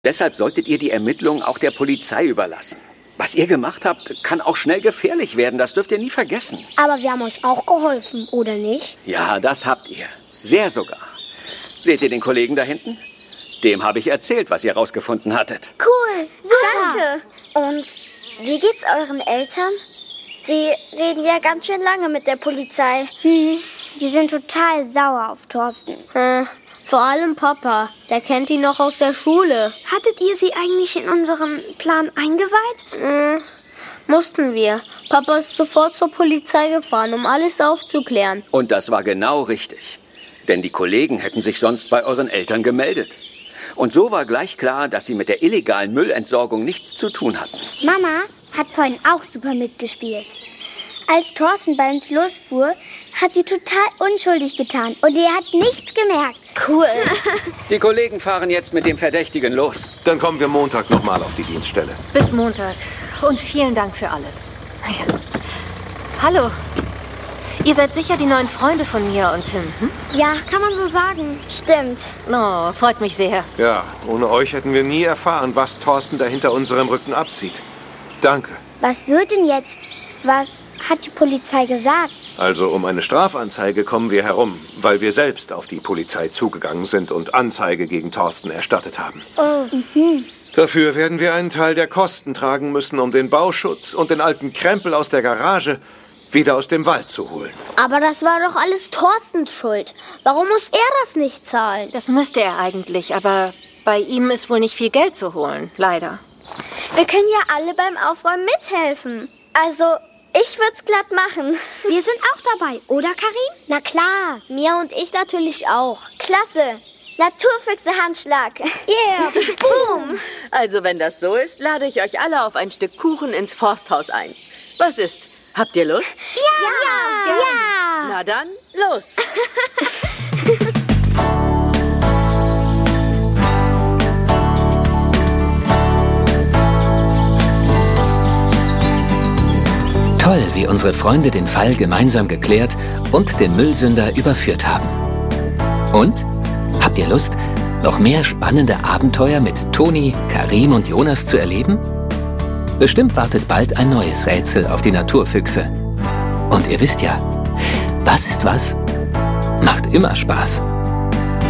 Deshalb solltet ihr die Ermittlungen auch der Polizei überlassen. Was ihr gemacht habt, kann auch schnell gefährlich werden. Das dürft ihr nie vergessen. Aber wir haben euch auch geholfen, oder nicht? Ja, das habt ihr. Sehr sogar. Seht ihr den Kollegen da hinten? Dem habe ich erzählt, was ihr rausgefunden hattet. Cool, super. Danke. Und wie geht's euren Eltern? Sie reden ja ganz schön lange mit der Polizei. Die sind total sauer auf Thorsten. Vor allem Papa. Der kennt ihn noch aus der Schule. Hattet ihr sie eigentlich in unserem Plan eingeweiht? Mussten wir. Papa ist sofort zur Polizei gefahren, um alles aufzuklären. Und das war genau richtig. Denn die Kollegen hätten sich sonst bei euren Eltern gemeldet. Und so war gleich klar, dass sie mit der illegalen Müllentsorgung nichts zu tun hatten. Mama hat vorhin auch super mitgespielt. Als Thorsten bei uns losfuhr, hat sie total unschuldig getan. Und er hat nichts gemerkt. Cool. Die Kollegen fahren jetzt mit dem Verdächtigen los. Dann kommen wir Montag nochmal auf die Dienststelle. Bis Montag. Und vielen Dank für alles. Ja. Hallo. Ihr seid sicher die neuen Freunde von Mia und Tim, hm? Ja, kann man so sagen. Stimmt. Oh, freut mich sehr. Ja, ohne euch hätten wir nie erfahren, was Thorsten da hinter unserem Rücken abzieht. Danke. Was wird denn jetzt? Was hat die Polizei gesagt? Also um eine Strafanzeige kommen wir herum, weil wir selbst auf die Polizei zugegangen sind und Anzeige gegen Thorsten erstattet haben. Dafür werden wir einen Teil der Kosten tragen müssen, um den Bauschutt und den alten Krempel aus der Garage wieder aus dem Wald zu holen. Aber das war doch alles Thorstens Schuld. Warum muss er das nicht zahlen? Das müsste er eigentlich, aber bei ihm ist wohl nicht viel Geld zu holen, leider. Wir können ja alle beim Aufräumen mithelfen. Also, ich würde es glatt machen. Wir sind auch dabei, oder Karim? Na klar, Mia und ich natürlich auch. Klasse. Naturfüchse-Handschlag. Yeah, boom. Also, wenn das so ist, lade ich euch alle auf ein Stück Kuchen ins Forsthaus ein. Was ist? Habt ihr Lust? Ja! Na dann, los. Toll, wie unsere Freunde den Fall gemeinsam geklärt und den Müllsünder überführt haben. Und? Habt ihr Lust, noch mehr spannende Abenteuer mit Toni, Karim und Jonas zu erleben? Bestimmt wartet bald ein neues Rätsel auf die Naturfüchse. Und ihr wisst ja, was ist was? Macht immer Spaß.